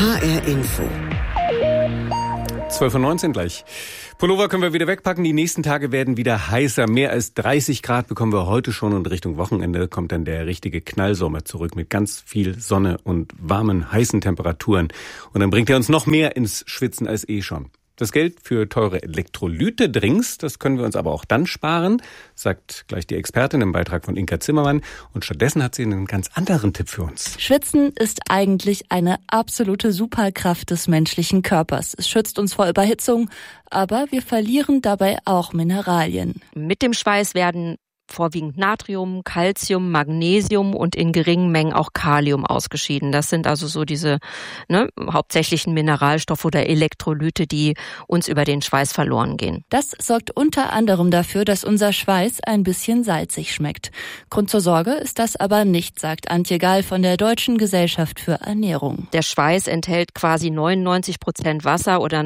HR Info. 12:19 gleich. Pullover können wir wieder wegpacken. Die nächsten Tage werden wieder heißer. Mehr als 30 Grad bekommen wir heute schon und Richtung Wochenende kommt dann der richtige Knallsommer zurück mit ganz viel Sonne und warmen, heißen Temperaturen. Und dann bringt er uns noch mehr ins Schwitzen als schon. Das Geld für teure Elektrolyte-Drinks, das können wir uns aber auch dann sparen, sagt gleich die Expertin im Beitrag von Inka Zimmermann. Und stattdessen hat sie einen ganz anderen Tipp für uns. Schwitzen ist eigentlich eine absolute Superkraft des menschlichen Körpers. Es schützt uns vor Überhitzung, aber wir verlieren dabei auch Mineralien. Mit dem Schweiß werden vorwiegend Natrium, Calcium, Magnesium und in geringen Mengen auch Kalium ausgeschieden. Das sind also so diese hauptsächlichen Mineralstoffe oder Elektrolyte, die uns über den Schweiß verloren gehen. Das sorgt unter anderem dafür, dass unser Schweiß ein bisschen salzig schmeckt. Grund zur Sorge ist das aber nicht, sagt Antje Gall von der Deutschen Gesellschaft für Ernährung. Der Schweiß enthält quasi 99% Wasser oder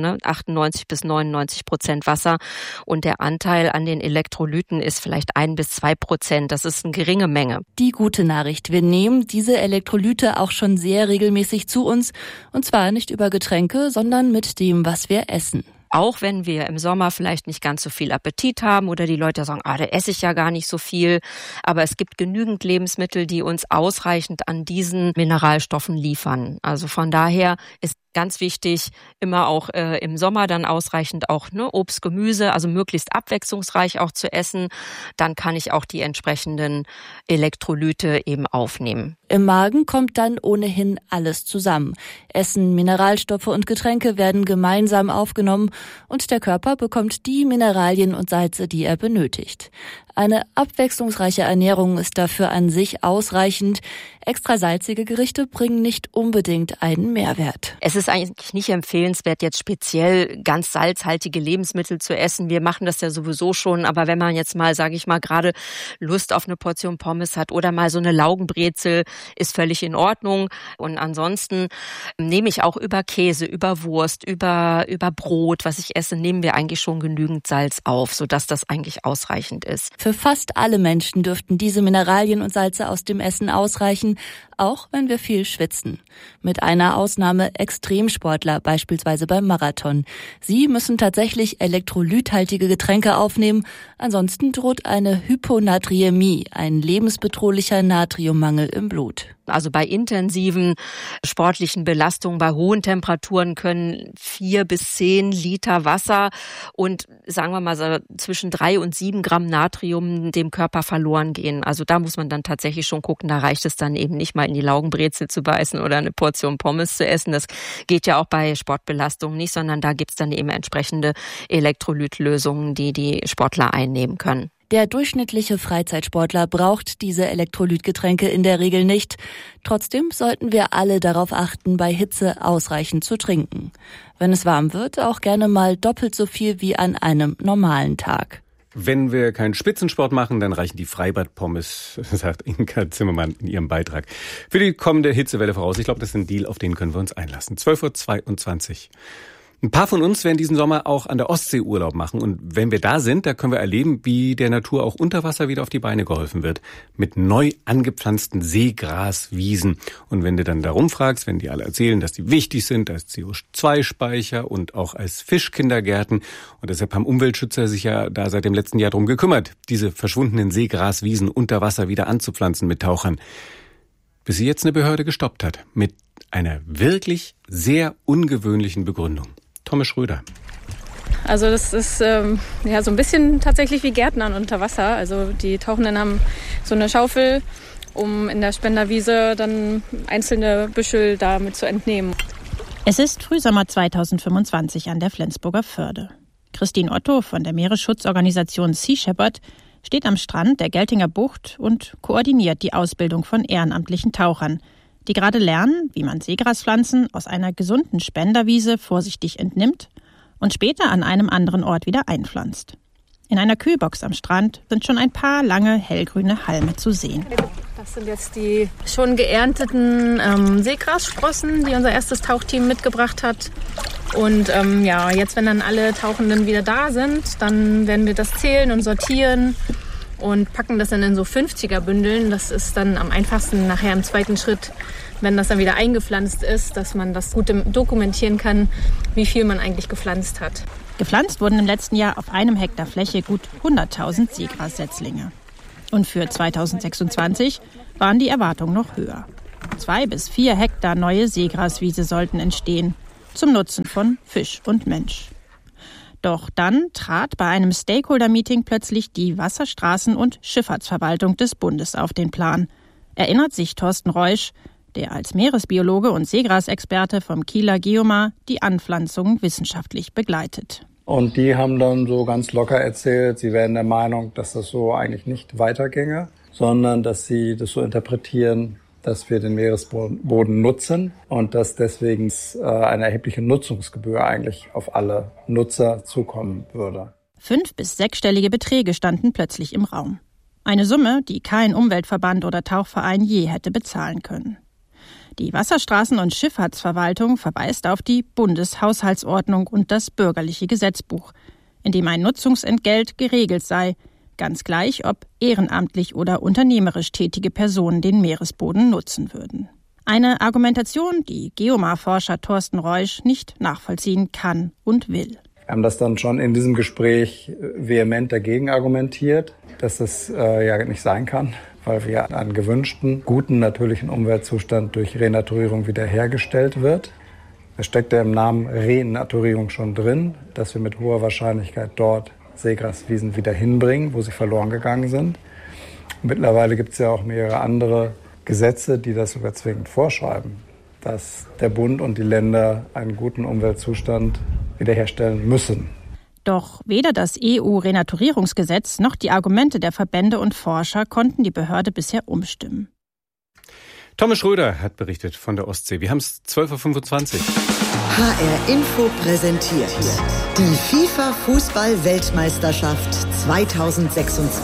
98-99% Wasser und der Anteil an den Elektrolyten ist vielleicht 1-2%. Das ist eine geringe Menge. Die gute Nachricht: Wir nehmen diese Elektrolyte auch schon sehr regelmäßig zu uns. Und zwar nicht über Getränke, sondern mit dem, was wir essen. Auch wenn wir im Sommer vielleicht nicht ganz so viel Appetit haben oder die Leute sagen, da esse ich ja gar nicht so viel. Aber es gibt genügend Lebensmittel, die uns ausreichend an diesen Mineralstoffen liefern. Also von daher ist ganz wichtig, immer auch im Sommer dann ausreichend auch Obst, Gemüse, also möglichst abwechslungsreich auch zu essen. Dann kann ich auch die entsprechenden Elektrolyte eben aufnehmen. Im Magen kommt dann ohnehin alles zusammen. Essen, Mineralstoffe und Getränke werden gemeinsam aufgenommen und der Körper bekommt die Mineralien und Salze, die er benötigt. Eine abwechslungsreiche Ernährung ist dafür an sich ausreichend. Extra salzige Gerichte bringen nicht unbedingt einen Mehrwert. Es ist eigentlich nicht empfehlenswert, jetzt speziell ganz salzhaltige Lebensmittel zu essen. Wir machen das ja sowieso schon, aber wenn man jetzt mal, sage ich mal, gerade Lust auf eine Portion Pommes hat oder mal so eine Laugenbrezel, ist völlig in Ordnung. Und ansonsten nehme ich auch über Käse, über Wurst, über Brot, was ich esse, nehmen wir eigentlich schon genügend Salz auf, sodass das eigentlich ausreichend ist. Für fast alle Menschen dürften diese Mineralien und Salze aus dem Essen ausreichen, auch wenn wir viel schwitzen. Mit einer Ausnahme: Extremsportler, beispielsweise beim Marathon. Sie müssen tatsächlich elektrolythaltige Getränke aufnehmen, ansonsten droht eine Hyponatriämie, ein lebensbedrohlicher Natriummangel im Blut. Also bei intensiven sportlichen Belastungen, bei hohen Temperaturen können 4 bis 10 Liter Wasser und sagen wir mal so zwischen 3 und 7 Gramm Natrium dem Körper verloren gehen. Also da muss man dann tatsächlich schon gucken, da reicht es dann eben nicht mal in die Laugenbrezel zu beißen oder eine Portion Pommes zu essen. Das geht ja auch bei Sportbelastungen nicht, sondern da gibt's dann eben entsprechende Elektrolytlösungen, die Sportler einnehmen können. Der durchschnittliche Freizeitsportler braucht diese Elektrolytgetränke in der Regel nicht. Trotzdem sollten wir alle darauf achten, bei Hitze ausreichend zu trinken. Wenn es warm wird, auch gerne mal doppelt so viel wie an einem normalen Tag. Wenn wir keinen Spitzensport machen, dann reichen die Freibad-Pommes, sagt Inka Zimmermann in ihrem Beitrag. Für die kommende Hitzewelle voraus. Ich glaube, das ist ein Deal, auf den können wir uns einlassen. 12:22 Uhr. Ein paar von uns werden diesen Sommer auch an der Ostsee Urlaub machen. Und wenn wir da sind, da können wir erleben, wie der Natur auch unter Wasser wieder auf die Beine geholfen wird. Mit neu angepflanzten Seegraswiesen. Und wenn du dann darum fragst, wenn die alle erzählen, dass die wichtig sind als CO2-Speicher und auch als Fischkindergärten. Und deshalb haben Umweltschützer sich ja da seit dem letzten Jahr drum gekümmert, diese verschwundenen Seegraswiesen unter Wasser wieder anzupflanzen mit Tauchern. Bis sie jetzt eine Behörde gestoppt hat. Mit einer wirklich sehr ungewöhnlichen Begründung. Thomas Schröder. Also das ist so ein bisschen tatsächlich wie Gärtnern unter Wasser. Also die Tauchenden haben so eine Schaufel, um in der Spenderwiese dann einzelne Büschel damit zu entnehmen. Es ist Frühsommer 2025 an der Flensburger Förde. Christine Otto von der Meeresschutzorganisation Sea Shepherd steht am Strand der Geltinger Bucht und koordiniert die Ausbildung von ehrenamtlichen Tauchern, die gerade lernen, wie man Seegraspflanzen aus einer gesunden Spenderwiese vorsichtig entnimmt und später an einem anderen Ort wieder einpflanzt. In einer Kühlbox am Strand sind schon ein paar lange hellgrüne Halme zu sehen. Das sind jetzt die schon geernteten Seegrassprossen, die unser erstes Tauchteam mitgebracht hat. Und jetzt, wenn dann alle Tauchenden wieder da sind, dann werden wir das zählen und sortieren und packen das dann in so 50er-Bündeln. Das ist dann am einfachsten nachher im zweiten Schritt wenn das dann wieder eingepflanzt ist, dass man das gut dokumentieren kann, wie viel man eigentlich gepflanzt hat. Gepflanzt wurden im letzten Jahr auf einem Hektar Fläche gut 100.000 Seegrassetzlinge. Und für 2026 waren die Erwartungen noch höher. 2 bis 4 Hektar neue Seegraswiese sollten entstehen, zum Nutzen von Fisch und Mensch. Doch dann trat bei einem Stakeholder-Meeting plötzlich die Wasserstraßen- und Schifffahrtsverwaltung des Bundes auf den Plan. Erinnert sich Thorsten Reusch, der als Meeresbiologe und Seegrasexperte vom Kieler Geomar die Anpflanzung wissenschaftlich begleitet. Und die haben dann so ganz locker erzählt, sie wären der Meinung, dass das so eigentlich nicht weiterginge, sondern dass sie das so interpretieren, dass wir den Meeresboden nutzen und dass deswegen eine erhebliche Nutzungsgebühr eigentlich auf alle Nutzer zukommen würde. 5- bis 6-stellige Beträge standen plötzlich im Raum. Eine Summe, die kein Umweltverband oder Tauchverein je hätte bezahlen können. Die Wasserstraßen- und Schifffahrtsverwaltung verweist auf die Bundeshaushaltsordnung und das bürgerliche Gesetzbuch, in dem ein Nutzungsentgelt geregelt sei, ganz gleich, ob ehrenamtlich oder unternehmerisch tätige Personen den Meeresboden nutzen würden. Eine Argumentation, die Geomar-Forscher Thorsten Reusch nicht nachvollziehen kann und will. Wir haben das dann schon in diesem Gespräch vehement dagegen argumentiert, dass das ja nicht sein kann, weil wir einen gewünschten, guten natürlichen Umweltzustand durch Renaturierung wiederhergestellt wird. Es steckt ja im Namen Renaturierung schon drin, dass wir mit hoher Wahrscheinlichkeit dort Seegraswiesen wieder hinbringen, wo sie verloren gegangen sind. Mittlerweile gibt es ja auch mehrere andere Gesetze, die das sogar zwingend vorschreiben, dass der Bund und die Länder einen guten Umweltzustand wiederherstellen müssen. Doch weder das EU-Renaturierungsgesetz noch die Argumente der Verbände und Forscher konnten die Behörde bisher umstimmen. Thomas Schröder hat berichtet von der Ostsee. Wir haben es 12.25 Uhr. HR Info präsentiert die FIFA-Fußball-Weltmeisterschaft 2026.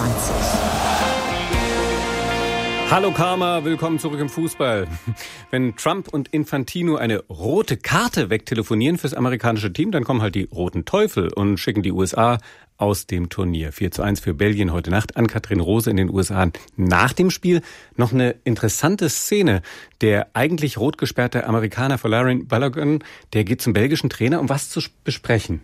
Hallo Karma, willkommen zurück im Fußball. Wenn Trump und Infantino eine rote Karte wegtelefonieren fürs amerikanische Team, dann kommen halt die roten Teufel und schicken die USA aus dem Turnier. 4:1 für Belgien heute Nacht. Ann-Kathrin Rose in den USA. Nach dem Spiel noch eine interessante Szene. Der eigentlich rot gesperrte Amerikaner Folarin Balogun, der geht zum belgischen Trainer, um was zu besprechen.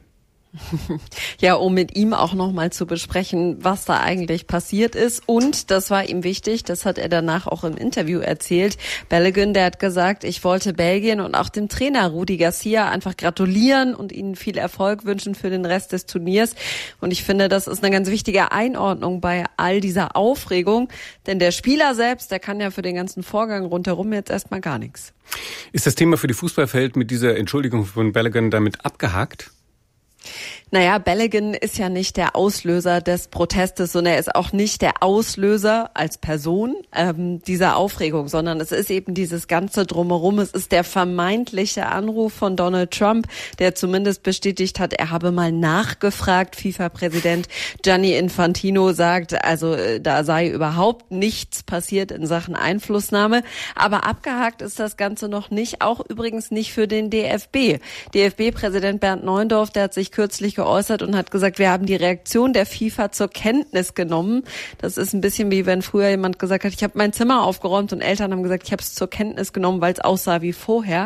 Ja, um mit ihm auch nochmal zu besprechen, was da eigentlich passiert ist. Und das war ihm wichtig, das hat er danach auch im Interview erzählt. Balogun, der hat gesagt, ich wollte Belgien und auch dem Trainer Rudi Garcia einfach gratulieren und ihnen viel Erfolg wünschen für den Rest des Turniers. Und ich finde, das ist eine ganz wichtige Einordnung bei all dieser Aufregung. Denn der Spieler selbst, der kann ja für den ganzen Vorgang rundherum jetzt erstmal gar nichts. Ist das Thema für die Fußballwelt mit dieser Entschuldigung von Balogun damit abgehakt? Naja, Balogun ist ja nicht der Auslöser des Protestes und er ist auch nicht der Auslöser als Person dieser Aufregung, sondern es ist eben dieses ganze Drumherum. Es ist der vermeintliche Anruf von Donald Trump, der zumindest bestätigt hat, er habe mal nachgefragt. FIFA-Präsident Gianni Infantino sagt, also da sei überhaupt nichts passiert in Sachen Einflussnahme. Aber abgehakt ist das Ganze noch nicht, auch übrigens nicht für den DFB. DFB-Präsident Bernd Neuendorf, der hat sich kürzlich geäußert und hat gesagt, wir haben die Reaktion der FIFA zur Kenntnis genommen. Das ist ein bisschen wie wenn früher jemand gesagt hat, ich habe mein Zimmer aufgeräumt und Eltern haben gesagt, ich habe es zur Kenntnis genommen, weil es aussah wie vorher.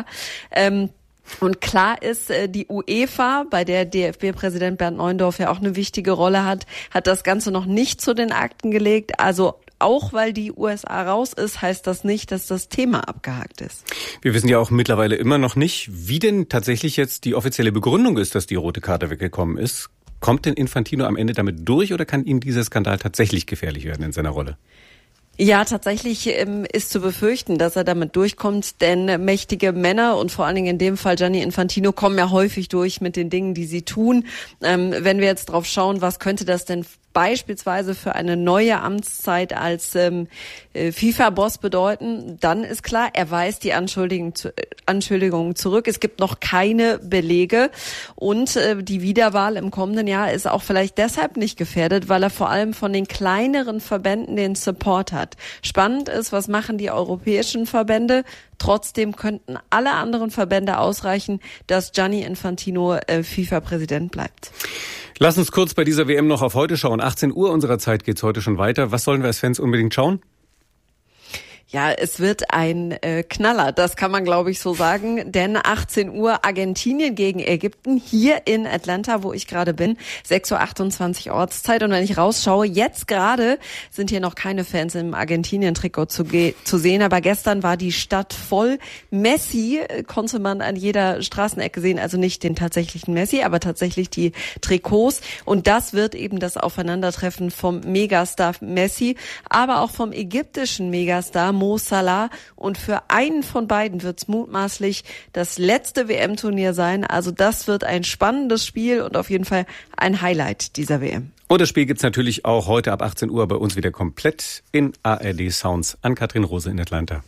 Und klar ist, die UEFA, bei der DFB-Präsident Bernd Neuendorf ja auch eine wichtige Rolle hat das Ganze noch nicht zu den Akten gelegt. Also auch weil die USA raus ist, heißt das nicht, dass das Thema abgehakt ist. Wir wissen ja auch mittlerweile immer noch nicht, wie denn tatsächlich jetzt die offizielle Begründung ist, dass die rote Karte weggekommen ist. Kommt denn Infantino am Ende damit durch oder kann ihm dieser Skandal tatsächlich gefährlich werden in seiner Rolle? Ja, tatsächlich ist zu befürchten, dass er damit durchkommt, denn mächtige Männer und vor allen Dingen in dem Fall Gianni Infantino kommen ja häufig durch mit den Dingen, die sie tun. Wenn wir jetzt drauf schauen, was könnte das denn beispielsweise für eine neue Amtszeit als FIFA-Boss bedeuten, dann ist klar, er weist die Anschuldigungen zurück. Es gibt noch keine Belege und die Wiederwahl im kommenden Jahr ist auch vielleicht deshalb nicht gefährdet, weil er vor allem von den kleineren Verbänden den Support hat. Spannend ist, was machen die europäischen Verbände? Trotzdem könnten alle anderen Verbände ausreichen, dass Gianni Infantino FIFA-Präsident bleibt. Lass uns kurz bei dieser WM noch auf heute schauen. 18 Uhr unserer Zeit geht's heute schon weiter. Was sollen wir als Fans unbedingt schauen? Ja, es wird ein Knaller, das kann man glaube ich so sagen, denn 18 Uhr Argentinien gegen Ägypten hier in Atlanta, wo ich gerade bin, 6:28 Uhr Ortszeit und wenn ich rausschaue, jetzt gerade sind hier noch keine Fans im Argentinien-Trikot zu sehen, aber gestern war die Stadt voll. Messi konnte man an jeder Straßenecke sehen, also nicht den tatsächlichen Messi, aber tatsächlich die Trikots und das wird eben das Aufeinandertreffen vom Megastar Messi, aber auch vom ägyptischen Megastar Mo Salah und für einen von beiden wird es mutmaßlich das letzte WM-Turnier sein. Also das wird ein spannendes Spiel und auf jeden Fall ein Highlight dieser WM. Und das Spiel gibt's natürlich auch heute ab 18 Uhr bei uns wieder komplett in ARD Sounds. An Katrin Rose in Atlanta.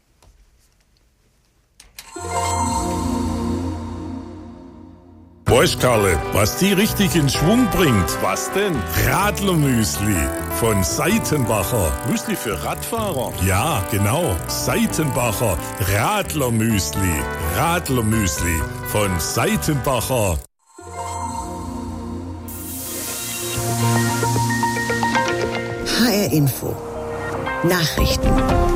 Weißt Karle, was die richtig in Schwung bringt? Was denn? Radlermüsli von Seitenbacher. Müsli für Radfahrer? Ja, genau. Seitenbacher Radlermüsli. Radlermüsli von Seitenbacher. HR Info. Nachrichten.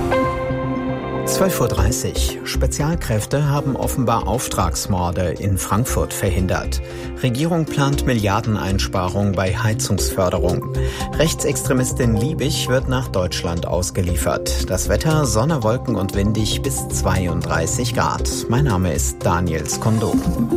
12:30 Uhr. Spezialkräfte haben offenbar Auftragsmorde in Frankfurt verhindert. Regierung plant Milliardeneinsparung bei Heizungsförderung. Rechtsextremistin Liebig wird nach Deutschland ausgeliefert. Das Wetter, Sonne, Wolken und windig bis 32 Grad. Mein Name ist Daniel Skondo.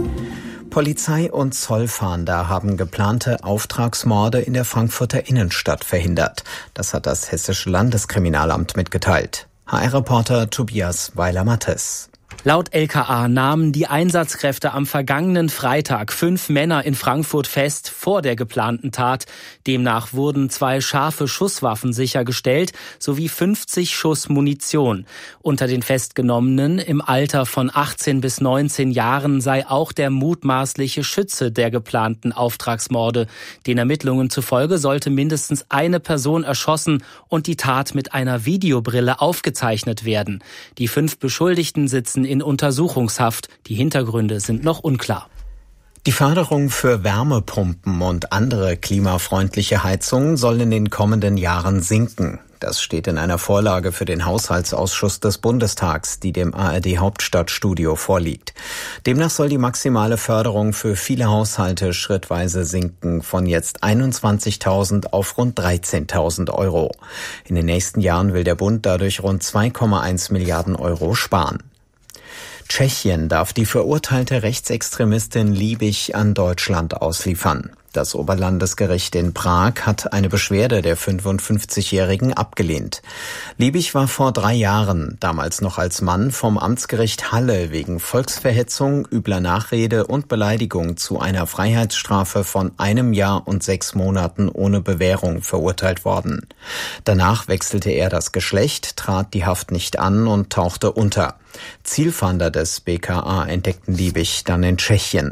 Polizei und Zollfahnder haben geplante Auftragsmorde in der Frankfurter Innenstadt verhindert. Das hat das Hessische Landeskriminalamt mitgeteilt. HR-Reporter Tobias Weiler-Mattes. Laut LKA nahmen die Einsatzkräfte am vergangenen Freitag 5 Männer in Frankfurt fest vor der geplanten Tat. Demnach wurden 2 scharfe Schusswaffen sichergestellt sowie 50 Schuss Munition. Unter den Festgenommenen im Alter von 18 bis 19 Jahren sei auch der mutmaßliche Schütze der geplanten Auftragsmorde. Den Ermittlungen zufolge sollte mindestens eine Person erschossen und die Tat mit einer Videobrille aufgezeichnet werden. Die 5 Beschuldigten sitzen in Untersuchungshaft. Die Hintergründe sind noch unklar. Die Förderung für Wärmepumpen und andere klimafreundliche Heizungen soll in den kommenden Jahren sinken. Das steht in einer Vorlage für den Haushaltsausschuss des Bundestags, die dem ARD Hauptstadtstudio vorliegt. Demnach soll die maximale Förderung für viele Haushalte schrittweise sinken, von jetzt 21.000 auf rund 13.000 Euro. In den nächsten Jahren will der Bund dadurch rund 2,1 Milliarden Euro sparen. Tschechien darf die verurteilte Rechtsextremistin Liebig an Deutschland ausliefern. Das Oberlandesgericht in Prag hat eine Beschwerde der 55-Jährigen abgelehnt. Liebig war vor 3 Jahren, damals noch als Mann, vom Amtsgericht Halle wegen Volksverhetzung, übler Nachrede und Beleidigung zu einer Freiheitsstrafe von 1 Jahr und 6 Monaten ohne Bewährung verurteilt worden. Danach wechselte er das Geschlecht, trat die Haft nicht an und tauchte unter. Zielfahnder des BKA entdeckten Liebig dann in Tschechien.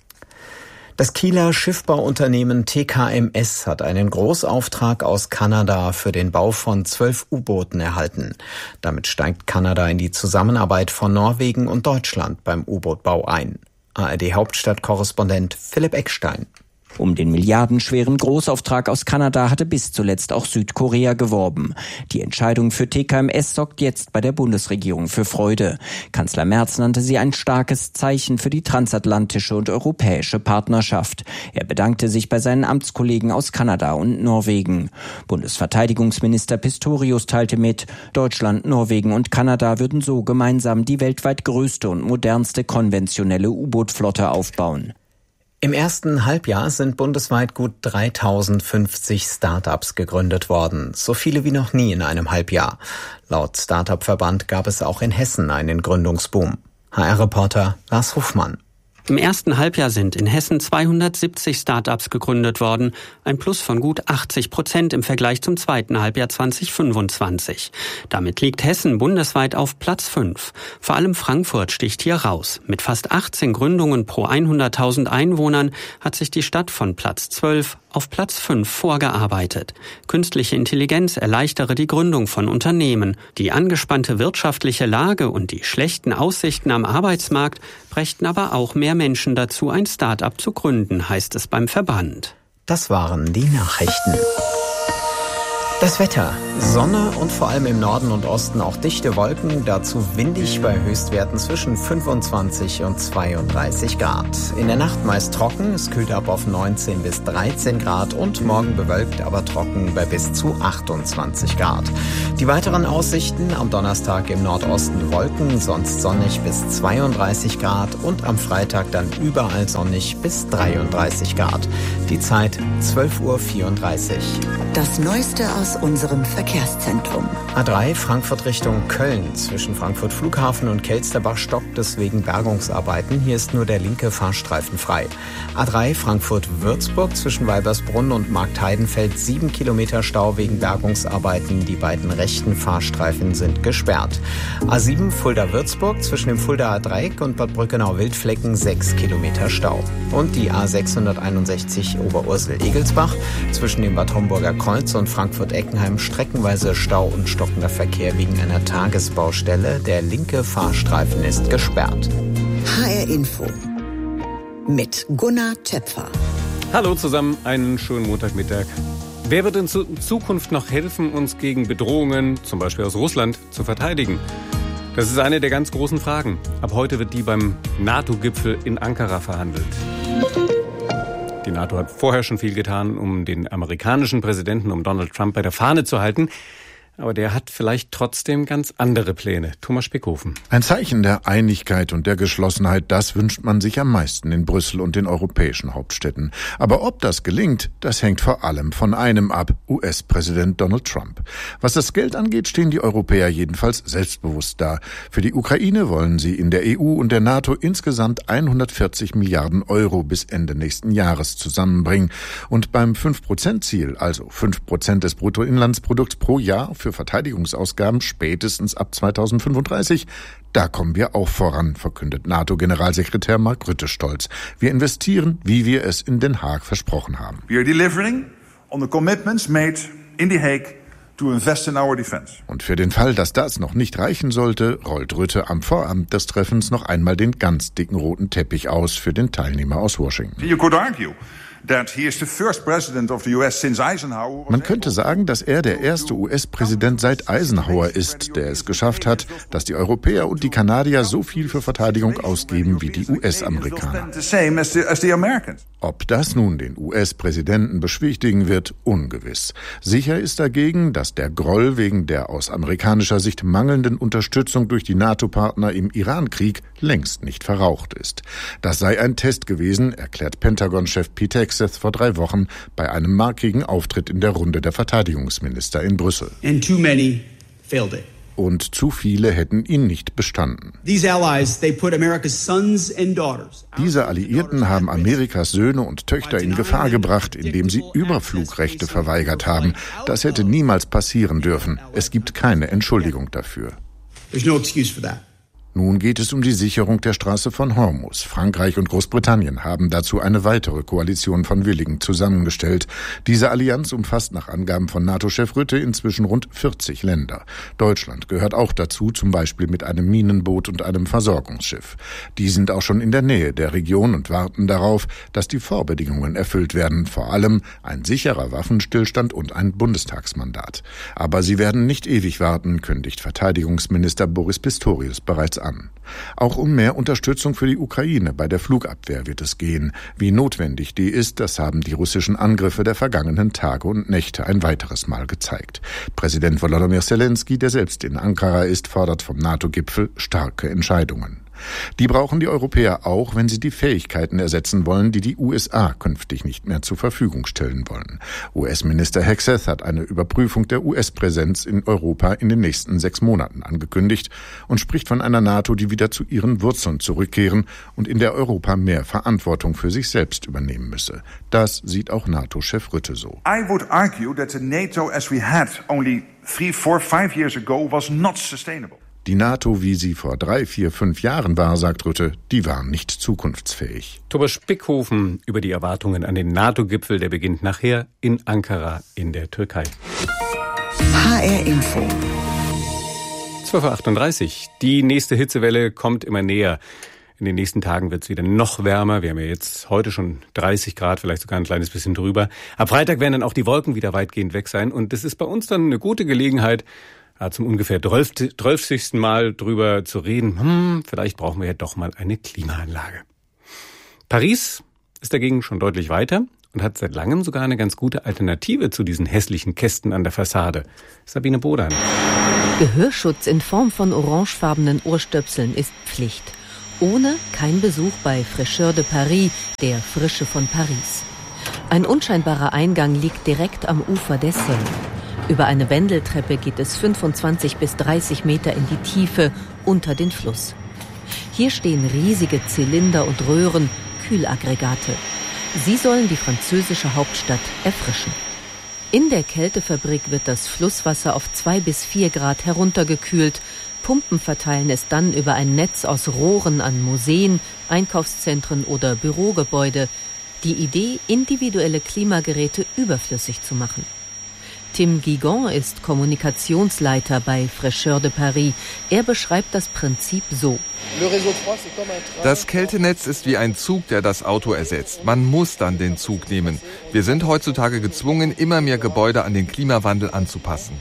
Das Kieler Schiffbauunternehmen TKMS hat einen Großauftrag aus Kanada für den Bau von 12 U-Booten erhalten. Damit steigt Kanada in die Zusammenarbeit von Norwegen und Deutschland beim U-Bootbau ein. ARD-Hauptstadtkorrespondent Philipp Eckstein. Um den milliardenschweren Großauftrag aus Kanada hatte bis zuletzt auch Südkorea geworben. Die Entscheidung für TKMS sorgt jetzt bei der Bundesregierung für Freude. Kanzler Merz nannte sie ein starkes Zeichen für die transatlantische und europäische Partnerschaft. Er bedankte sich bei seinen Amtskollegen aus Kanada und Norwegen. Bundesverteidigungsminister Pistorius teilte mit, Deutschland, Norwegen und Kanada würden so gemeinsam die weltweit größte und modernste konventionelle U-Boot-Flotte aufbauen. Im ersten Halbjahr sind bundesweit gut 3050 Start-ups gegründet worden, so viele wie noch nie in einem Halbjahr. Laut Start-up-Verband gab es auch in Hessen einen Gründungsboom. HR-Reporter Lars Hofmann. Im ersten Halbjahr sind in Hessen 270 Start-ups gegründet worden, ein Plus von gut 80% im Vergleich zum zweiten Halbjahr 2025. Damit liegt Hessen bundesweit auf Platz 5. Vor allem Frankfurt sticht hier raus. Mit fast 18 Gründungen pro 100.000 Einwohnern hat sich die Stadt von Platz 12 auf Platz 5 vorgearbeitet. Künstliche Intelligenz erleichtere die Gründung von Unternehmen. Die angespannte wirtschaftliche Lage und die schlechten Aussichten am Arbeitsmarkt brächten aber auch mehr Menschen dazu, ein Start-up zu gründen, heißt es beim Verband. Das waren die Nachrichten. Das Wetter. Sonne und vor allem im Norden und Osten auch dichte Wolken, dazu windig bei Höchstwerten zwischen 25 und 32 Grad. In der Nacht meist trocken, es kühlt ab auf 19 bis 13 Grad und morgen bewölkt, aber trocken bei bis zu 28 Grad. Die weiteren Aussichten: am Donnerstag im Nordosten Wolken, sonst sonnig bis 32 Grad und am Freitag dann überall sonnig bis 33 Grad. Die Zeit 12:34 Uhr. Das Neueste aus unserem Verkehrszentrum. A3 Frankfurt Richtung Köln. Zwischen Frankfurt Flughafen und Kelsterbach stockt es wegen Bergungsarbeiten. Hier ist nur der linke Fahrstreifen frei. A3 Frankfurt-Würzburg zwischen Weibersbrunn und Marktheidenfeld 7 Kilometer Stau wegen Bergungsarbeiten. Die beiden rechten Fahrstreifen sind gesperrt. A7 Fulda-Würzburg zwischen dem Fuldaer Dreieck und Bad Brückenau-Wildflecken 6 Kilometer Stau. Und die A661 Oberursel-Egelsbach zwischen dem Bad Homburger Kreuz und Frankfurt-Eckenheim streckenweise Stau und stockender Verkehr wegen einer Tagesbaustelle. Der linke Fahrstreifen ist gesperrt. HR Info mit Gunnar Töpfer. Hallo zusammen, einen schönen Montagmittag. Wer wird in Zukunft noch helfen, uns gegen Bedrohungen, zum Beispiel aus Russland, zu verteidigen? Das ist eine der ganz großen Fragen. Ab heute wird die beim NATO-Gipfel in Ankara verhandelt. Die NATO hat vorher schon viel getan, um den amerikanischen Präsidenten, um Donald Trump bei der Fahne zu halten. Aber der hat vielleicht trotzdem ganz andere Pläne. Thomas Spickhofen. Ein Zeichen der Einigkeit und der Geschlossenheit, das wünscht man sich am meisten in Brüssel und den europäischen Hauptstädten. Aber ob das gelingt, das hängt vor allem von einem ab: US-Präsident Donald Trump. Was das Geld angeht, stehen die Europäer jedenfalls selbstbewusst da. Für die Ukraine wollen sie in der EU und der NATO insgesamt 140 Milliarden Euro bis Ende nächsten Jahres zusammenbringen. Und beim 5%-Ziel, also 5% des Bruttoinlandsprodukts pro Jahr für Verteidigungsausgaben spätestens ab 2035, da kommen wir auch voran, verkündet NATO-Generalsekretär Mark Rutte stolz. Wir investieren, wie wir es in Den Haag versprochen haben. We are delivering on the commitments made in The Hague to invest in our defense. Und für den Fall, dass das noch nicht reichen sollte, rollt Rutte am Vorabend des Treffens noch einmal den ganz dicken roten Teppich aus für den Teilnehmer aus Washington. You could argue that he is the first president of the US since Eisenhower. Man könnte sagen, dass er der erste US-Präsident seit Eisenhower ist, der es geschafft hat, dass die Europäer und die Kanadier so viel für Verteidigung ausgeben wie die US-Amerikaner. Ob das nun den US-Präsidenten beschwichtigen wird, ungewiss. Sicher ist dagegen, dass der Groll wegen der aus amerikanischer Sicht mangelnden Unterstützung durch die NATO-Partner im Iran-Krieg längst nicht verraucht ist. Das sei ein Test gewesen, erklärt Pentagon-Chef Pete Hegseth vor 3 Wochen bei einem markigen Auftritt in der Runde der Verteidigungsminister in Brüssel. And too many failed it. Und zu viele hätten ihn nicht bestanden. Diese Alliierten haben Amerikas Söhne und Töchter in Gefahr gebracht, indem sie Überflugrechte verweigert haben. Das hätte niemals passieren dürfen. Es gibt keine Entschuldigung dafür. There's no excuse for that. Nun geht es um die Sicherung der Straße von Hormuz. Frankreich und Großbritannien haben dazu eine weitere Koalition von Willigen zusammengestellt. Diese Allianz umfasst nach Angaben von NATO-Chef Rutte inzwischen rund 40 Länder. Deutschland gehört auch dazu, zum Beispiel mit einem Minenboot und einem Versorgungsschiff. Die sind auch schon in der Nähe der Region und warten darauf, dass die Vorbedingungen erfüllt werden. Vor allem ein sicherer Waffenstillstand und ein Bundestagsmandat. Aber sie werden nicht ewig warten, kündigt Verteidigungsminister Boris Pistorius bereits an. Auch um mehr Unterstützung für die Ukraine bei der Flugabwehr wird es gehen. Wie notwendig die ist, das haben die russischen Angriffe der vergangenen Tage und Nächte ein weiteres Mal gezeigt. Präsident Volodymyr Zelensky, der selbst in Ankara ist, fordert vom NATO-Gipfel starke Entscheidungen. Die brauchen die Europäer auch, wenn sie die Fähigkeiten ersetzen wollen, die die USA künftig nicht mehr zur Verfügung stellen wollen. US-Minister Hegseth hat eine Überprüfung der US-Präsenz in Europa in den nächsten 6 Monaten angekündigt und spricht von einer NATO, die wieder zu ihren Wurzeln zurückkehren und in der Europa mehr Verantwortung für sich selbst übernehmen müsse. Das sieht auch NATO-Chef Rutte so. I would argue that the NATO as we had only 3, 4, 5 years ago was not sustainable. Die NATO, wie sie vor 3, 4, 5 Jahren war, sagt Rutte, die war nicht zukunftsfähig. Thomas Spickhofen über die Erwartungen an den NATO-Gipfel, der beginnt nachher in Ankara in der Türkei. HR Info. 12:38 Uhr. Die nächste Hitzewelle kommt immer näher. In den nächsten Tagen wird es wieder noch wärmer. Wir haben ja jetzt heute schon 30 Grad, vielleicht sogar ein kleines bisschen drüber. Ab Freitag werden dann auch die Wolken wieder weitgehend weg sein. Und das ist bei uns dann eine gute Gelegenheit, zum ungefähr 12. Mal drüber zu reden. Vielleicht brauchen wir ja doch mal eine Klimaanlage. Paris ist dagegen schon deutlich weiter und hat seit langem sogar eine ganz gute Alternative zu diesen hässlichen Kästen an der Fassade. Sabine Bodan. Gehörschutz in Form von orangefarbenen Ohrstöpseln ist Pflicht. Ohne kein Besuch bei Fraîcheur de Paris, der Frische von Paris. Ein unscheinbarer Eingang liegt direkt am Ufer der Seine. Über eine Wendeltreppe geht es 25 bis 30 Meter in die Tiefe unter den Fluss. Hier stehen riesige Zylinder und Röhren, Kühlaggregate. Sie sollen die französische Hauptstadt erfrischen. In der Kältefabrik wird das Flusswasser auf 2 bis 4 Grad heruntergekühlt. Pumpen verteilen es dann über ein Netz aus Rohren an Museen, Einkaufszentren oder Bürogebäude. Die Idee, individuelle Klimageräte überflüssig zu machen. Tim Guigon ist Kommunikationsleiter bei Fraîcheur de Paris. Er beschreibt das Prinzip so. Das Kältenetz ist wie ein Zug, der das Auto ersetzt. Man muss dann den Zug nehmen. Wir sind heutzutage gezwungen, immer mehr Gebäude an den Klimawandel anzupassen.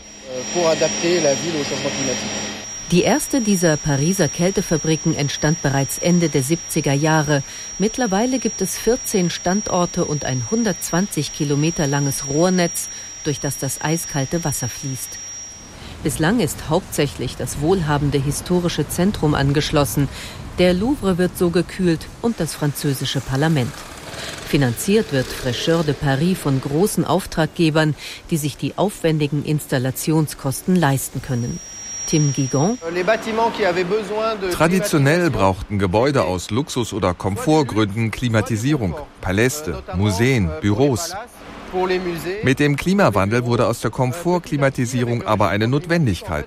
Die erste dieser Pariser Kältefabriken entstand bereits Ende der 70er Jahre. Mittlerweile gibt es 14 Standorte und ein 120 Kilometer langes Rohrnetz, durch das eiskalte Wasser fließt. Bislang ist hauptsächlich das wohlhabende historische Zentrum angeschlossen. Der Louvre wird so gekühlt und das französische Parlament. Finanziert wird Fraîcheur de Paris von großen Auftraggebern, die sich die aufwendigen Installationskosten leisten können. Tim Guigon. Traditionell brauchten Gebäude aus Luxus- oder Komfortgründen Klimatisierung. Paläste, Museen, Büros. Mit dem Klimawandel wurde aus der Komfortklimatisierung aber eine Notwendigkeit.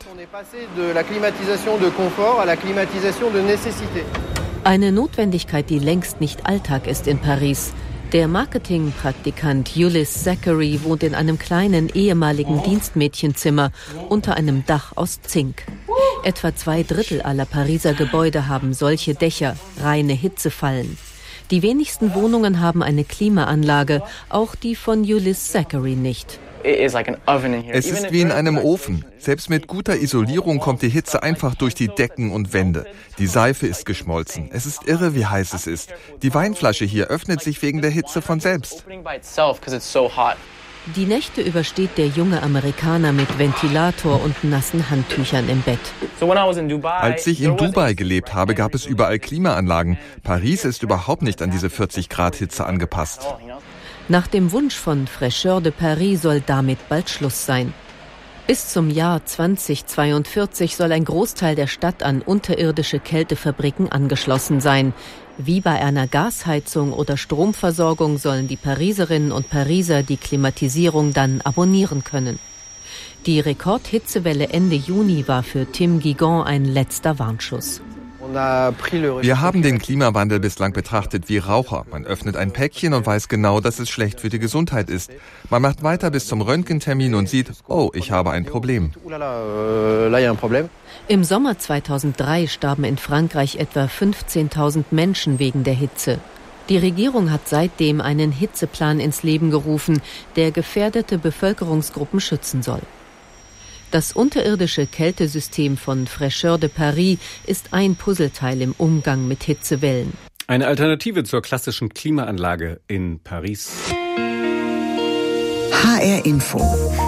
Eine Notwendigkeit, die längst nicht Alltag ist in Paris. Der Marketingpraktikant Ulysse Zachary wohnt in einem kleinen ehemaligen Dienstmädchenzimmer unter einem Dach aus Zink. Etwa 2/3 aller Pariser Gebäude haben solche Dächer, reine Hitzefallen. Die wenigsten Wohnungen haben eine Klimaanlage, auch die von Ulysse Zachary nicht. Es ist wie in einem Ofen. Selbst mit guter Isolierung kommt die Hitze einfach durch die Decken und Wände. Die Seife ist geschmolzen. Es ist irre, wie heiß es ist. Die Weinflasche hier öffnet sich wegen der Hitze von selbst. Die Nächte übersteht der junge Amerikaner mit Ventilator und nassen Handtüchern im Bett. Als ich in Dubai gelebt habe, gab es überall Klimaanlagen. Paris ist überhaupt nicht an diese 40 Grad Hitze angepasst. Nach dem Wunsch von Fraîcheur de Paris soll damit bald Schluss sein. Bis zum Jahr 2042 soll ein Großteil der Stadt an unterirdische Kältefabriken angeschlossen sein. Wie bei einer Gasheizung oder Stromversorgung sollen die Pariserinnen und Pariser die Klimatisierung dann abonnieren können. Die Rekordhitzewelle Ende Juni war für Tim Guigon ein letzter Warnschuss. Wir haben den Klimawandel bislang betrachtet wie Raucher. Man öffnet ein Päckchen und weiß genau, dass es schlecht für die Gesundheit ist. Man macht weiter bis zum Röntgentermin und sieht, oh, ich habe ein Problem. Im Sommer 2003 starben in Frankreich etwa 15.000 Menschen wegen der Hitze. Die Regierung hat seitdem einen Hitzeplan ins Leben gerufen, der gefährdete Bevölkerungsgruppen schützen soll. Das unterirdische Kältesystem von Fraîcheur de Paris ist ein Puzzleteil im Umgang mit Hitzewellen. Eine Alternative zur klassischen Klimaanlage in Paris. HR Info.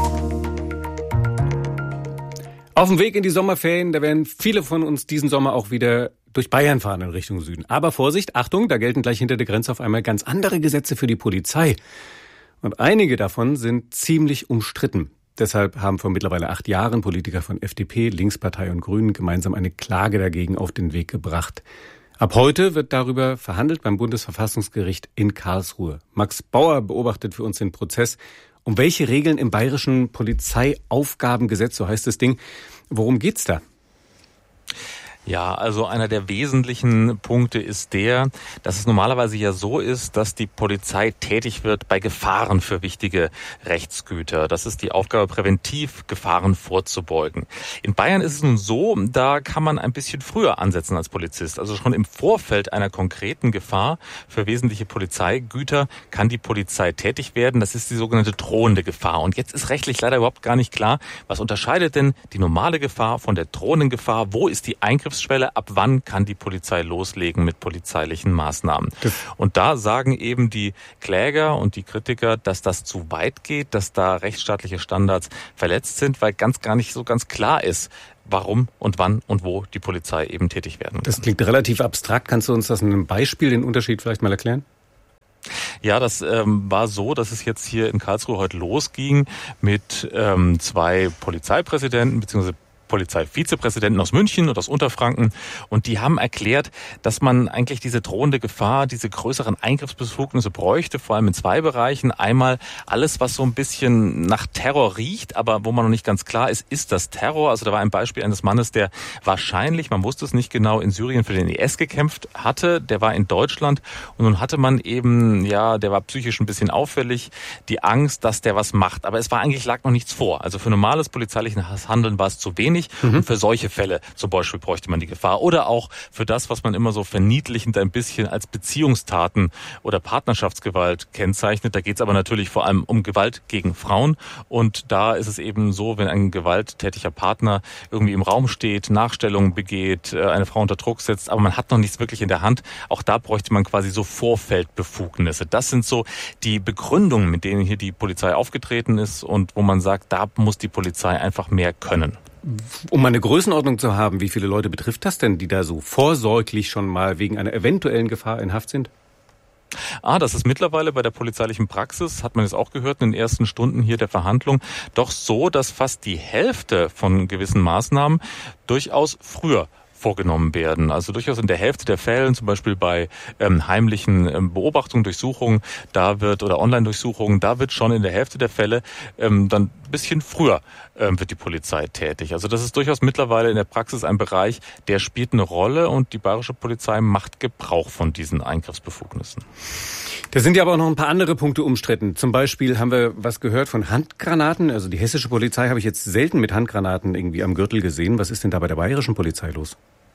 Auf dem Weg in die Sommerferien, da werden viele von uns diesen Sommer auch wieder durch Bayern fahren in Richtung Süden. Aber Vorsicht, Achtung, da gelten gleich hinter der Grenze auf einmal ganz andere Gesetze für die Polizei. Und einige davon sind ziemlich umstritten. Deshalb haben vor mittlerweile 8 Jahren Politiker von FDP, Linkspartei und Grünen gemeinsam eine Klage dagegen auf den Weg gebracht. Ab heute wird darüber verhandelt beim Bundesverfassungsgericht in Karlsruhe. Max Bauer beobachtet für uns den Prozess. Um welche Regeln im bayerischen Polizeiaufgabengesetz, so heißt das Ding, worum geht's da? Ja, also einer der wesentlichen Punkte ist der, dass es normalerweise ja so ist, dass die Polizei tätig wird bei Gefahren für wichtige Rechtsgüter. Das ist die Aufgabe, präventiv Gefahren vorzubeugen. In Bayern ist es nun so, da kann man ein bisschen früher ansetzen als Polizist. Also schon im Vorfeld einer konkreten Gefahr für wesentliche Polizeigüter kann die Polizei tätig werden. Das ist die sogenannte drohende Gefahr. Und jetzt ist rechtlich leider überhaupt gar nicht klar, was unterscheidet denn die normale Gefahr von der drohenden Gefahr? Wo ist die Eingriffsschwelle? Ab wann kann die Polizei loslegen mit polizeilichen Maßnahmen? Und da sagen eben die Kläger und die Kritiker, dass das zu weit geht, dass da rechtsstaatliche Standards verletzt sind, weil gar nicht so ganz klar ist, warum und wann und wo die Polizei eben tätig werden kann. Das klingt relativ abstrakt. Kannst du uns das in einem Beispiel, den Unterschied vielleicht mal erklären? Ja, das war so, dass es jetzt hier in Karlsruhe heute losging mit 2 Polizeipräsidenten bzw. Polizeivizepräsidenten aus München und aus Unterfranken, und die haben erklärt, dass man eigentlich diese drohende Gefahr, diese größeren Eingriffsbefugnisse bräuchte, vor allem in 2 Bereichen. Einmal alles, was so ein bisschen nach Terror riecht, aber wo man noch nicht ganz klar ist das Terror? Also da war ein Beispiel eines Mannes, der wahrscheinlich, man wusste es nicht genau, in Syrien für den IS gekämpft hatte. Der war in Deutschland und nun hatte man eben, der war psychisch ein bisschen auffällig, die Angst, dass der was macht. Aber es lag noch nichts vor. Also für normales polizeiliches Handeln war es zu wenig. Und für solche Fälle zum Beispiel bräuchte man die Gefahr. Oder auch für das, was man immer so verniedlichend ein bisschen als Beziehungstaten oder Partnerschaftsgewalt kennzeichnet. Da geht es aber natürlich vor allem um Gewalt gegen Frauen. Und da ist es eben so, wenn ein gewalttätiger Partner irgendwie im Raum steht, Nachstellungen begeht, eine Frau unter Druck setzt, aber man hat noch nichts wirklich in der Hand. Auch da bräuchte man quasi so Vorfeldbefugnisse. Das sind so die Begründungen, mit denen hier die Polizei aufgetreten ist und wo man sagt, da muss die Polizei einfach mehr können. Um eine Größenordnung zu haben, wie viele Leute betrifft das denn, die da so vorsorglich schon mal wegen einer eventuellen Gefahr in Haft sind? Das ist mittlerweile bei der polizeilichen Praxis, hat man jetzt auch gehört in den ersten Stunden hier der Verhandlung, doch so, dass fast die Hälfte von gewissen Maßnahmen durchaus früher vorgenommen werden. Also durchaus in der Hälfte der Fällen, zum Beispiel bei heimlichen Beobachtungen, Durchsuchungen, oder Online-Durchsuchungen, da wird schon in der Hälfte der Fälle dann ein bisschen früher wird die Polizei tätig. Also das ist durchaus mittlerweile in der Praxis ein Bereich, der spielt eine Rolle, und die bayerische Polizei macht Gebrauch von diesen Eingriffsbefugnissen. Da sind ja aber auch noch ein paar andere Punkte umstritten. Zum Beispiel haben wir was gehört von Handgranaten. Also die hessische Polizei habe ich jetzt selten mit Handgranaten irgendwie am Gürtel gesehen. Was ist denn da bei der bayerischen Polizei los?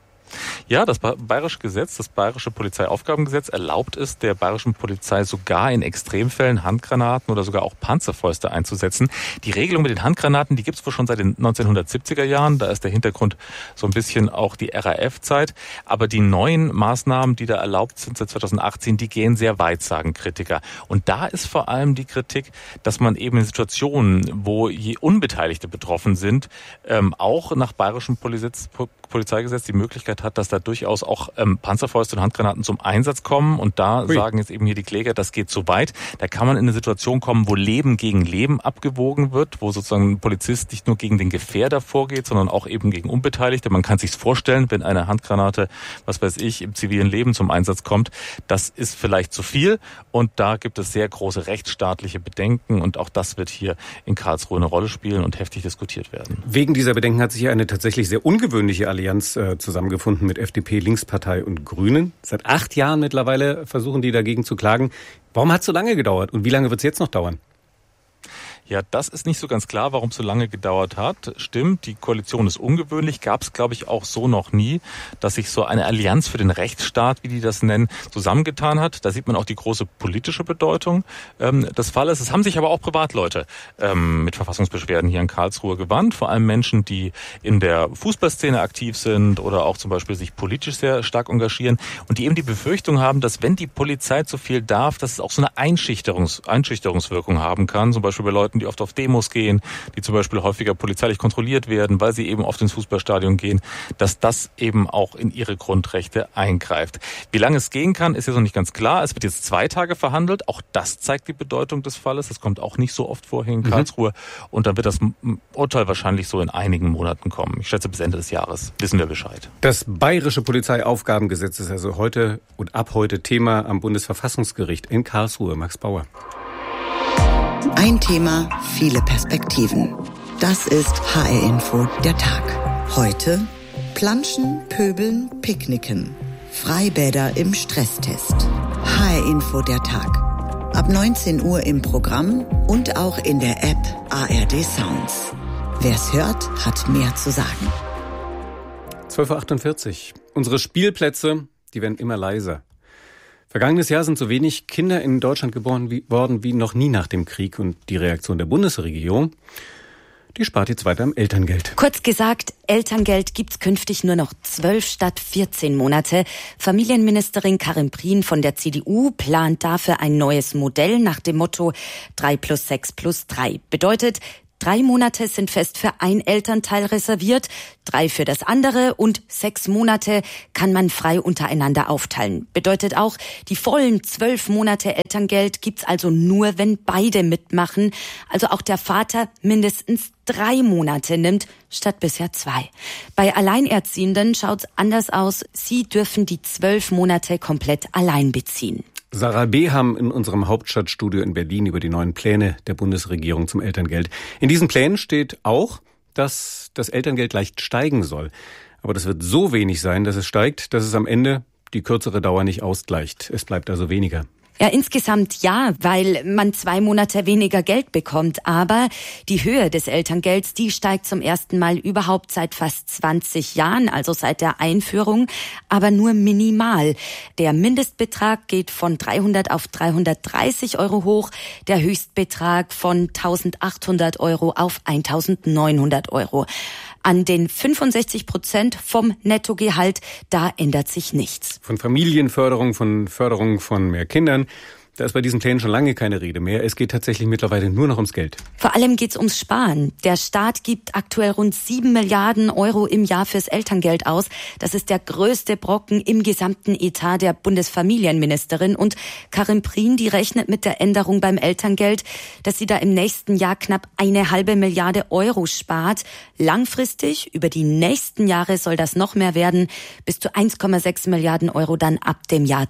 Ja, das bayerische Gesetz, das bayerische Polizeiaufgabengesetz erlaubt es der bayerischen Polizei sogar in Extremfällen Handgranaten oder sogar auch Panzerfäuste einzusetzen. Die Regelung mit den Handgranaten, die gibt es wohl schon seit den 1970er Jahren. Da ist der Hintergrund so ein bisschen auch die RAF-Zeit. Aber die neuen Maßnahmen, die da erlaubt sind seit 2018, die gehen sehr weit, sagen Kritiker. Und da ist vor allem die Kritik, dass man eben in Situationen, wo Unbeteiligte betroffen sind, auch nach bayerischem Polizeigesetz die Möglichkeit hat, dass da durchaus auch Panzerfäuste und Handgranaten zum Einsatz kommen. Und da sagen jetzt eben hier die Kläger, das geht zu weit. Da kann man in eine Situation kommen, wo Leben gegen Leben abgewogen wird, wo sozusagen ein Polizist nicht nur gegen den Gefährder vorgeht, sondern auch eben gegen Unbeteiligte. Man kann sich's vorstellen, wenn eine Handgranate, was weiß ich, im zivilen Leben zum Einsatz kommt, das ist vielleicht zu viel. Und da gibt es sehr große rechtsstaatliche Bedenken. Und auch das wird hier in Karlsruhe eine Rolle spielen und heftig diskutiert werden. Wegen dieser Bedenken hat sich hier eine tatsächlich sehr ungewöhnliche Allianz zusammengefunden mit FDP, Linkspartei und Grünen. Seit 8 Jahren mittlerweile versuchen die dagegen zu klagen. Warum hat es so lange gedauert und wie lange wird es jetzt noch dauern? Ja, das ist nicht so ganz klar, warum es so lange gedauert hat. Stimmt, die Koalition ist ungewöhnlich, gab es, glaube ich, auch so noch nie, dass sich so eine Allianz für den Rechtsstaat, wie die das nennen, zusammengetan hat. Da sieht man auch die große politische Bedeutung des Falles. Es haben sich aber auch Privatleute mit Verfassungsbeschwerden hier in Karlsruhe gewandt, vor allem Menschen, die in der Fußballszene aktiv sind oder auch zum Beispiel sich politisch sehr stark engagieren und die eben die Befürchtung haben, dass wenn die Polizei zu viel darf, dass es auch so eine Einschüchterungswirkung haben kann, zum Beispiel bei Leuten, die oft auf Demos gehen, die zum Beispiel häufiger polizeilich kontrolliert werden, weil sie eben oft ins Fußballstadion gehen, dass das eben auch in ihre Grundrechte eingreift. Wie lange es gehen kann, ist jetzt noch nicht ganz klar. Es wird jetzt 2 Tage verhandelt. Auch das zeigt die Bedeutung des Falles. Das kommt auch nicht so oft vor hier in Karlsruhe. Und dann wird das Urteil wahrscheinlich so in einigen Monaten kommen. Ich schätze, bis Ende des Jahres wissen wir Bescheid. Das bayerische Polizeiaufgabengesetz ist also heute und ab heute Thema am Bundesverfassungsgericht in Karlsruhe. Max Bauer. Ein Thema, viele Perspektiven. Das ist HR Info, der Tag. Heute Planschen, Pöbeln, Picknicken. Freibäder im Stresstest. HR Info der Tag. Ab 19 Uhr im Programm und auch in der App ARD Sounds. Wer's hört, hat mehr zu sagen. 12.48 Uhr. Unsere Spielplätze, die werden immer leiser. Vergangenes Jahr sind so wenig Kinder in Deutschland geboren worden wie noch nie nach dem Krieg. Und die Reaktion der Bundesregierung, die spart jetzt weiter am Elterngeld. Kurz gesagt, Elterngeld gibt's künftig nur noch 12 statt 14 Monate. Familienministerin Karin Prien von der CDU plant dafür ein neues Modell nach dem Motto 3 + 6 + 3. Bedeutet, 3 Monate sind fest für ein Elternteil reserviert, 3 für das andere und 6 Monate kann man frei untereinander aufteilen. Bedeutet auch, die vollen 12 Monate Elterngeld gibt's also nur, wenn beide mitmachen. Also auch der Vater mindestens 3 Monate nimmt, statt bisher 2. Bei Alleinerziehenden schaut's anders aus. Sie dürfen die 12 Monate komplett allein beziehen. Sarah B. haben in unserem Hauptstadtstudio in Berlin über die neuen Pläne der Bundesregierung zum Elterngeld. In diesen Plänen steht auch, dass das Elterngeld leicht steigen soll. Aber das wird so wenig sein, dass es steigt, dass es am Ende die kürzere Dauer nicht ausgleicht. Es bleibt also weniger. Ja, insgesamt ja, weil man 2 Monate weniger Geld bekommt. Aber die Höhe des Elterngelds, die steigt zum ersten Mal überhaupt seit fast 20 Jahren, also seit der Einführung, aber nur minimal. Der Mindestbetrag geht von 300 auf 330 Euro hoch, der Höchstbetrag von 1.800 Euro auf 1.900 Euro. An den 65% vom Nettogehalt, da ändert sich nichts. Von Familienförderung, von Förderung von mehr Kindern, da ist bei diesen Plänen schon lange keine Rede mehr. Es geht tatsächlich mittlerweile nur noch ums Geld. Vor allem geht's ums Sparen. Der Staat gibt aktuell rund 7 Milliarden Euro im Jahr fürs Elterngeld aus. Das ist der größte Brocken im gesamten Etat der Bundesfamilienministerin. Und Karin Prien, die rechnet mit der Änderung beim Elterngeld, dass sie da im nächsten Jahr knapp 1,5 Milliarde Euro spart. Langfristig, über die nächsten Jahre soll das noch mehr werden, bis zu 1,6 Milliarden Euro dann ab dem Jahr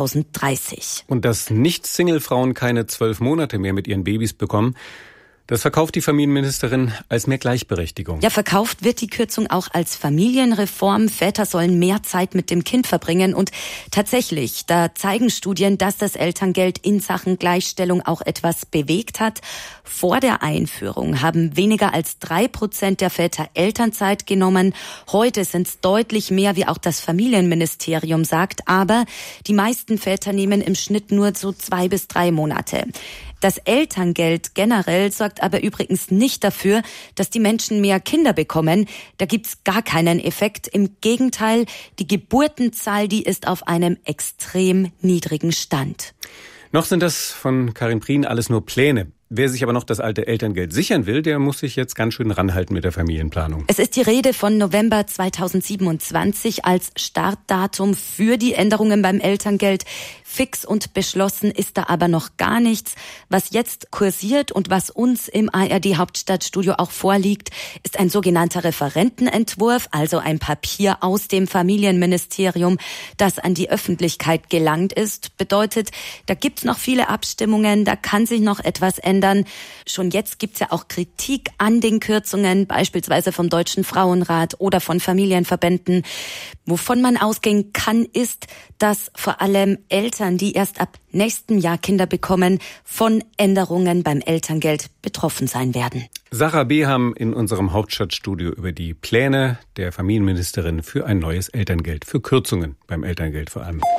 2030. Und das Nicht-Single-Frauen keine 12 Monate mehr mit ihren Babys bekommen, das verkauft die Familienministerin als mehr Gleichberechtigung. Ja, verkauft wird die Kürzung auch als Familienreform. Väter sollen mehr Zeit mit dem Kind verbringen. Und tatsächlich, da zeigen Studien, dass das Elterngeld in Sachen Gleichstellung auch etwas bewegt hat. Vor der Einführung haben weniger als 3% der Väter Elternzeit genommen. Heute sind es deutlich mehr, wie auch das Familienministerium sagt. Aber die meisten Väter nehmen im Schnitt nur so 2 bis 3 Monate. Das Elterngeld generell sorgt aber übrigens nicht dafür, dass die Menschen mehr Kinder bekommen. Da gibt's gar keinen Effekt. Im Gegenteil, die Geburtenzahl, die ist auf einem extrem niedrigen Stand. Noch sind das von Karin Prien alles nur Pläne. Wer sich aber noch das alte Elterngeld sichern will, der muss sich jetzt ganz schön ranhalten mit der Familienplanung. Es ist die Rede von November 2027 als Startdatum für die Änderungen beim Elterngeld. Fix und beschlossen ist da aber noch gar nichts. Was jetzt kursiert und was uns im ARD Hauptstadtstudio auch vorliegt, ist ein sogenannter Referentenentwurf, also ein Papier aus dem Familienministerium, das an die Öffentlichkeit gelangt ist. Bedeutet, da gibt's noch viele Abstimmungen, da kann sich noch etwas ändern. Schon jetzt gibt's ja auch Kritik an den Kürzungen, beispielsweise vom Deutschen Frauenrat oder von Familienverbänden. Wovon man ausgehen kann, ist, dass vor allem Eltern, die erst ab nächstem Jahr Kinder bekommen, von Änderungen beim Elterngeld betroffen sein werden. Sarah B. haben in unserem Hauptstadtstudio über die Pläne der Familienministerin für ein neues Elterngeld, für Kürzungen beim Elterngeld vor allem.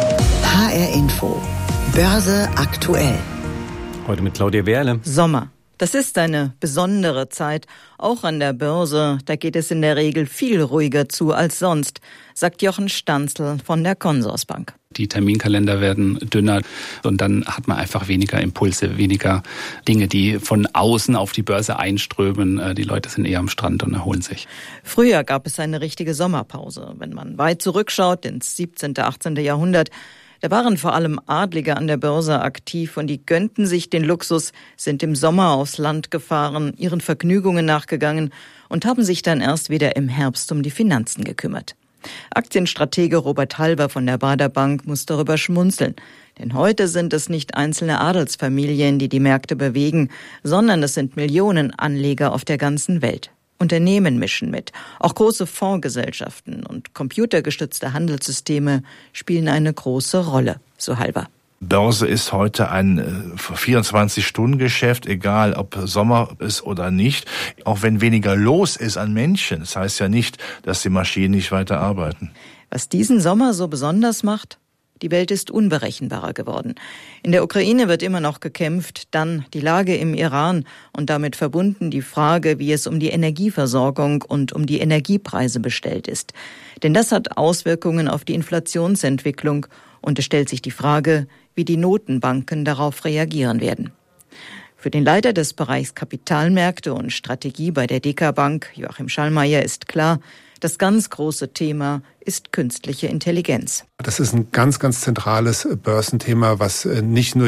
HR Info. Börse aktuell. Heute mit Claudia Wehrle. Sommer. Das ist eine besondere Zeit, auch an der Börse. Da geht es in der Regel viel ruhiger zu als sonst, sagt Jochen Stanzel von der Consorsbank. Die Terminkalender werden dünner und dann hat man einfach weniger Impulse, weniger Dinge, die von außen auf die Börse einströmen. Die Leute sind eher am Strand und erholen sich. Früher gab es eine richtige Sommerpause. Wenn man weit zurückschaut ins 17., 18. Jahrhundert, da waren vor allem Adlige an der Börse aktiv und die gönnten sich den Luxus, sind im Sommer aufs Land gefahren, ihren Vergnügungen nachgegangen und haben sich dann erst wieder im Herbst um die Finanzen gekümmert. Aktienstratege Robert Halber von der Baader Bank muss darüber schmunzeln. Denn heute sind es nicht einzelne Adelsfamilien, die die Märkte bewegen, sondern es sind Millionen Anleger auf der ganzen Welt. Unternehmen mischen mit. Auch große Fondsgesellschaften und computergestützte Handelssysteme spielen eine große Rolle, so Halver. Börse ist heute ein 24-Stunden-Geschäft, egal ob Sommer ist oder nicht. Auch wenn weniger los ist an Menschen, das heißt ja nicht, dass die Maschinen nicht weiter arbeiten. Was diesen Sommer so besonders macht? Die Welt ist unberechenbarer geworden. In der Ukraine wird immer noch gekämpft, dann die Lage im Iran und damit verbunden die Frage, wie es um die Energieversorgung und um die Energiepreise bestellt ist. Denn das hat Auswirkungen auf die Inflationsentwicklung und es stellt sich die Frage, wie die Notenbanken darauf reagieren werden. Für den Leiter des Bereichs Kapitalmärkte und Strategie bei der DK Bank, Joachim Schallmeier, ist klar, das ganz große Thema ist künstliche Intelligenz. Das ist ein ganz, ganz zentrales Börsenthema, was nicht nur